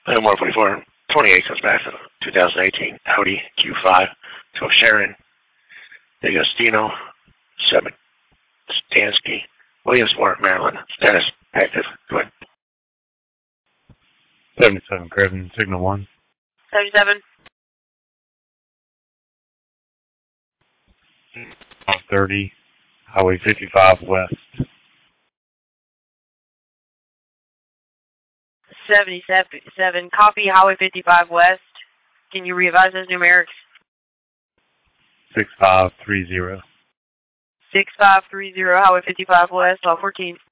Item 144, 28 comes back to 2018 Audi Q5 to Sharon DeGustino, 7 Stansky, Williamsport, Maryland. Status active. Go ahead. 77 Craven, Signal 1. 77. 30, Highway 55 West. 77. Copy, Highway 55 West. Can you revise those numerics? 6530. 6530, Highway 55 West, all 14.